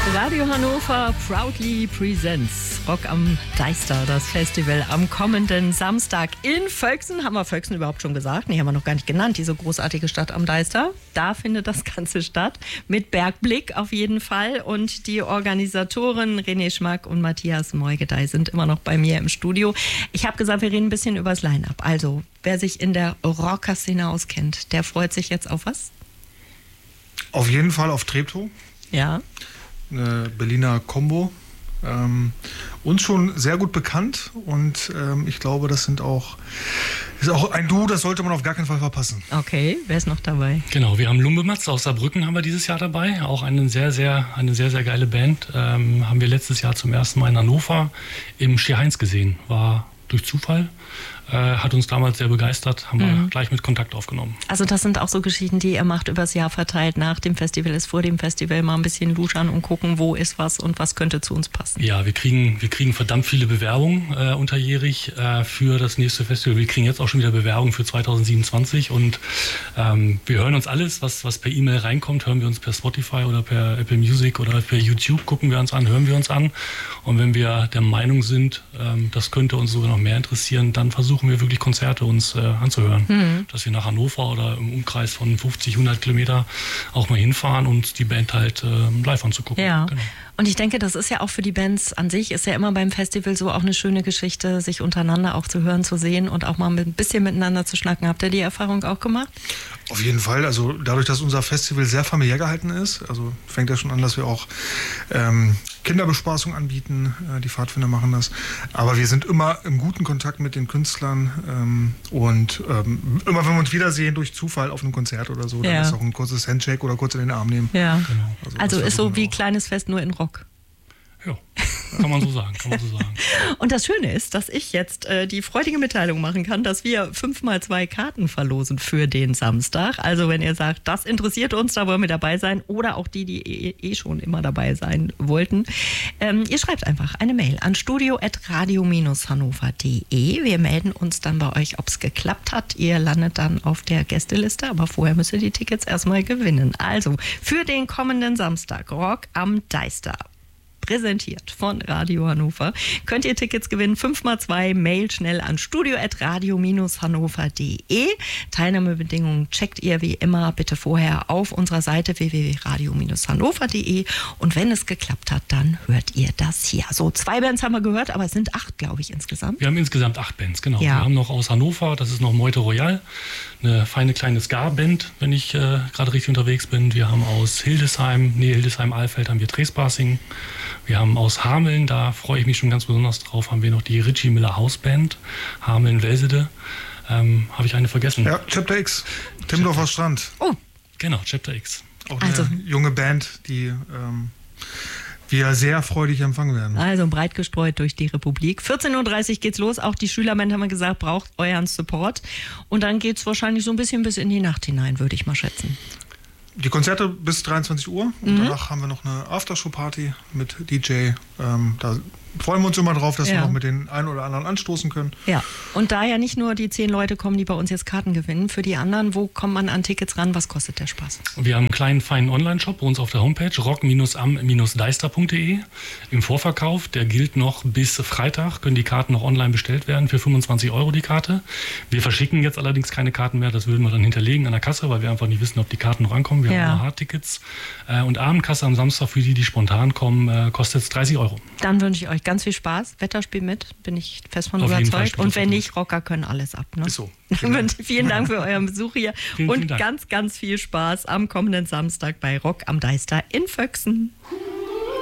Radio Hannover proudly presents Rock am Deister, das Festival am kommenden Samstag in Völksen. Haben wir Völksen überhaupt schon gesagt? Nee, haben wir noch gar nicht genannt, diese großartige Stadt am Deister. Da findet das Ganze statt, mit Bergblick auf jeden Fall. Und die Organisatoren René Schmack und Matthias Moigedey sind immer noch bei mir im Studio. Ich habe gesagt, wir reden ein bisschen über das Line-Up. Also, wer sich in der Rocker-Szene auskennt, der freut sich jetzt auf was? Auf jeden Fall auf Treptow. Ja. Eine Berliner Combo. Uns schon sehr gut bekannt und ich glaube, das ist auch ein Duo, das sollte man auf gar keinen Fall verpassen. Okay, wer ist noch dabei? Genau, wir haben Lumbematz aus Saarbrücken haben wir dieses Jahr dabei, auch eine sehr, sehr geile Band. Haben wir letztes Jahr zum ersten Mal in Hannover im Schier-Heinz gesehen, war durch Zufall. Hat uns damals sehr begeistert, haben wir gleich mit Kontakt aufgenommen. Also das sind auch so Geschichten, die ihr macht übers Jahr verteilt. Nach dem Festival ist vor dem Festival mal ein bisschen luschern und gucken, wo ist was und was könnte zu uns passen. Ja, wir kriegen verdammt viele Bewerbungen unterjährig für das nächste Festival. Wir kriegen jetzt auch schon wieder Bewerbungen für 2027 und wir hören uns alles, was per E-Mail reinkommt, hören wir uns per Spotify oder per Apple Music oder per YouTube, gucken wir uns an, hören wir uns an. Und wenn wir der Meinung sind, das könnte uns sogar noch mehr interessieren, dann versuchen wir wirklich Konzerte uns anzuhören. Dass wir nach Hannover oder im Umkreis von 50, 100 Kilometer auch mal hinfahren und die Band halt live anzugucken. Ja. Genau. Und ich denke, das ist ja auch für die Bands an sich, ist ja immer beim Festival so auch eine schöne Geschichte, sich untereinander auch zu hören, zu sehen und auch mal ein bisschen miteinander zu schnacken. Habt ihr die Erfahrung auch gemacht? Auf jeden Fall. Also dadurch, dass unser Festival sehr familiär gehalten ist, also fängt ja schon an, dass wir auch Kinderbespaßung anbieten. Die Pfadfinder machen das. Aber wir sind immer im guten Kontakt mit den Künstlern und immer wenn wir uns wiedersehen durch Zufall auf einem Konzert oder so, dann ist auch ein kurzes Handshake oder kurz in den Arm nehmen. Ja. Genau. Also ist so wie kleines Fest nur in Rock. Ja, kann man so sagen. Und das Schöne ist, dass ich jetzt die freudige Mitteilung machen kann, dass wir 5x2 Karten verlosen für den Samstag. Also wenn ihr sagt, das interessiert uns, da wollen wir dabei sein, oder auch die schon immer dabei sein wollten, ihr schreibt einfach eine Mail an studio@radio-hannover.de. Wir melden uns dann bei euch, ob es geklappt hat. Ihr landet dann auf der Gästeliste, aber vorher müsst ihr die Tickets erstmal gewinnen. Also für den kommenden Samstag, Rock am Deister. Präsentiert von Radio Hannover. Könnt ihr Tickets gewinnen? 5x2, Mail schnell an studio@radio-hannover.de. Teilnahmebedingungen checkt ihr wie immer bitte vorher auf unserer Seite www.radio-hannover.de. Und wenn es geklappt hat, dann hört ihr das hier. So, 2 Bands haben wir gehört, aber es sind 8, glaube ich, insgesamt. Wir haben insgesamt 8 Bands, genau. Ja. Wir haben noch aus Hannover, das ist noch Meute Royal, eine feine kleine Ska-Band, wenn ich gerade richtig unterwegs bin. Wir haben aus Hildesheim-Alfeld haben wir Trespassing. Wir haben aus Hameln, da freue ich mich schon ganz besonders drauf, haben wir noch die Richie Miller Hausband, Hameln-Welsede. Habe ich eine vergessen? Ja, Chapter X, Timmendorfer Strand. Oh, Genau, Chapter X. Auch eine junge Band, die wir sehr freudig empfangen werden. also breit gestreut durch die Republik. 14.30 Uhr geht's los. Auch die Schülerband, haben wir gesagt, braucht euren Support. Und dann geht's wahrscheinlich so ein bisschen bis in die Nacht hinein, würde ich mal schätzen. Die Konzerte bis 23 Uhr und danach haben wir noch eine Aftershow-Party mit DJ. Da freuen wir uns immer drauf, dass wir noch mit den einen oder anderen anstoßen können. Ja, und da ja nicht nur die 10 Leute kommen, die bei uns jetzt Karten gewinnen, für die anderen, wo kommt man an Tickets ran? Was kostet der Spaß? Wir haben einen kleinen, feinen Online-Shop bei uns auf der Homepage, rock-am-deister.de. Im Vorverkauf, der gilt noch bis Freitag, können die Karten noch online bestellt werden, für 25 € die Karte. Wir verschicken jetzt allerdings keine Karten mehr, das würden wir dann hinterlegen an der Kasse, weil wir einfach nicht wissen, ob die Karten noch ankommen. Wir haben nur Hardtickets. Und Abendkasse am Samstag, für die spontan kommen, kostet es 30 €. Dann wünsche ich euch ganz viel Spaß. Wetter spielt mit, bin ich fest von Auf jeden überzeugt. Fall Und wenn nicht, Rocker können alles ab. Ne? Ist so. Vielen Dank für euren Besuch hier Vielen und Dank. ganz, ganz viel Spaß am kommenden Samstag bei Rock am Deister in Völksen.